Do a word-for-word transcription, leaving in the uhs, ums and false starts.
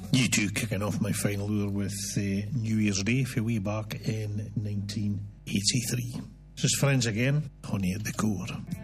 You two kicking off my final hour with uh, New Year's Day for way back in nineteen eighty-three. This is Friends again, Honey at the Core.